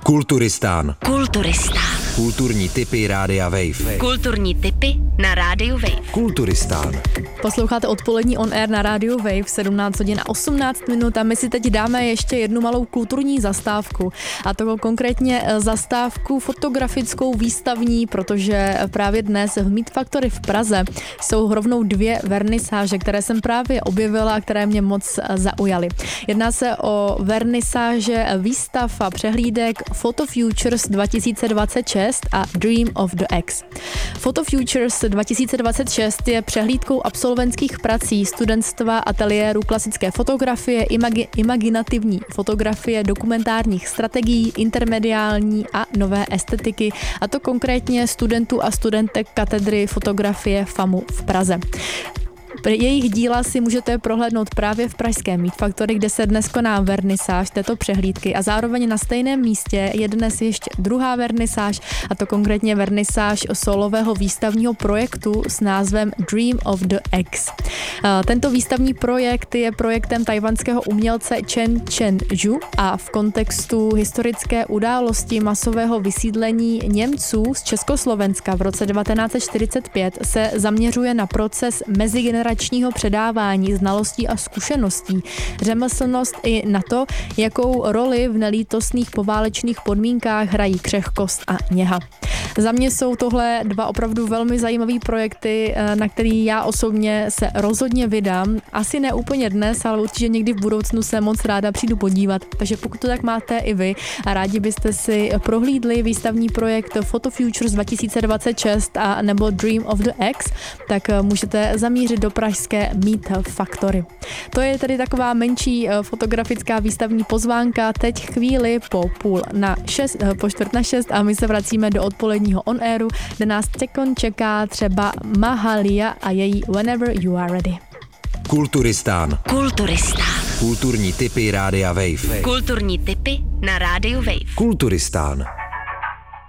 Kulturistán. Kulturistán. Kulturní tipy Rádia Wave. Kulturní tipy na Rádiu Wave. Kulturistán. Posloucháte odpolední on air na Rádiu Wave 17 hodin a 18 minut a my si teď dáme ještě jednu malou kulturní zastávku. A to konkrétně zastávku fotografickou výstavní, protože právě dnes v Meet Factory v Praze jsou rovnou dvě vernisáže, které jsem právě objevila a které mě moc zaujaly. Jedná se o vernisáže výstav a přehlídek Photo Futures 2026 a Dream of the X. Photo Futures 2026 je přehlídkou absolventských prací studentstva ateliéru klasické fotografie, imaginativní fotografie, dokumentárních strategií, intermediální a nové estetiky, a to konkrétně studentů a studentek katedry fotografie FAMU v Praze. Jejich díla si můžete prohlédnout právě v pražském Meet Factory, kde se dnes koná vernisáž této přehlídky a zároveň na stejném místě je dnes ještě druhá vernisáž, a to konkrétně vernisáž solového výstavního projektu s názvem Dream of the X. Tento výstavní projekt je projektem tajvanského umělce Chen Chen-ju a v kontextu historické události masového vysídlení Němců z Československa v roce 1945 se zaměřuje na proces mezigeneračního předávání znalostí a zkušeností, řemeslnost i na to, jakou roli v nelítostných poválečných podmínkách hrají křehkost a něha. Za mě jsou tohle dva opravdu velmi zajímavé projekty, na který já osobně se rozhodně vydám. Asi ne úplně dnes, ale určitě někdy v budoucnu se moc ráda přijdu podívat. Takže pokud to tak máte i vy a rádi byste si prohlídli výstavní projekt Photo Futures 2026 a nebo Dream of the X, tak můžete zamířit do pražské Meet Factory. To je tedy taková menší fotografická výstavní pozvánka. Teď chvíli po 5:45 a my se vracíme do odpoledního on airu, kde nás čeká třeba Mahalia a její Whenever You Are Ready. Kulturistán. Kulturistán. Kulturní tipy Rádia Wave. Kulturní tipy na Rádiu Wave. Kulturistán.